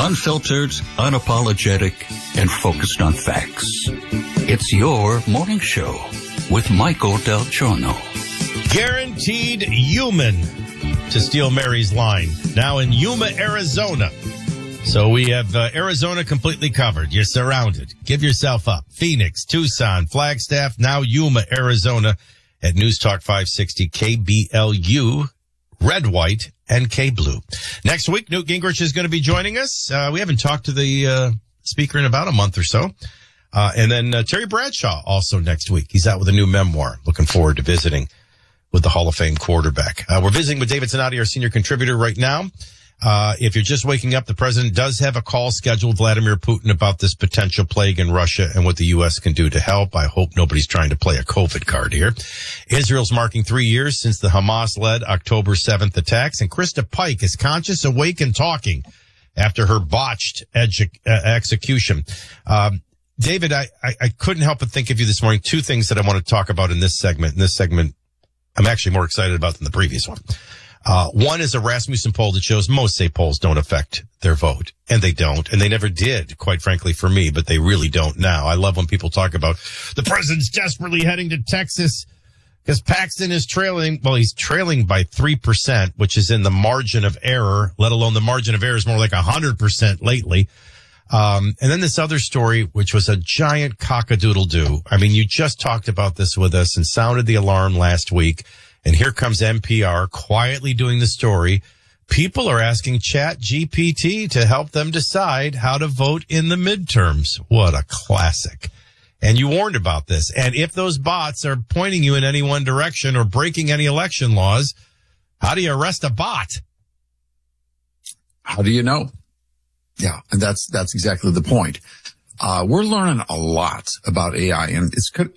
Unfiltered, unapologetic, and focused on facts. It's your morning show with Michael Del Giorno. Guaranteed human to steal Mary's line. Now in Yuma, Arizona. So we have Arizona completely covered. You're surrounded. Give yourself up. Phoenix, Tucson, Flagstaff, now Yuma, Arizona at News Talk 560 KBLU, Red, White, and K-Blue. Next week, Newt Gingrich is going to be joining us. We haven't talked to the speaker in about a month or so. And then Terry Bradshaw also next week. He's out with a new memoir. Looking forward to visiting with the Hall of Fame quarterback. We're visiting with David Zanotti, our senior contributor right now. If you're just waking up, the president does have a call scheduled with Vladimir Putin about this potential plague in Russia and what the U.S. can do to help. I hope nobody's trying to play a COVID card here. Israel's marking 3 years since the Hamas-led October 7th attacks, and Krista Pike is conscious, awake, and talking after her botched execution. David, I couldn't help but think of you this morning. Two things that I want to talk about in this segment. In this segment, I'm actually more excited about than the previous one. One is a Rasmussen poll that shows most say polls don't affect their vote. And they don't. And they never did, quite frankly, for me, but they really don't now. I love when people talk about the president's desperately heading to Texas because Paxton is trailing. Well, he's trailing by 3%, which is in the margin of error, let alone the margin of error is more like 100% lately. And then this other story, which was a giant cockadoodle-doo. I mean, you just talked about this with us and sounded the alarm last week. And here comes NPR quietly doing the story. People are asking ChatGPT to help them decide how to vote in the midterms. What a classic. And you warned about this. And if those bots are pointing you in any one direction or breaking any election laws, how do you arrest a bot? How do you know? Yeah, and that's exactly the point. We're learning a lot about AI, and it's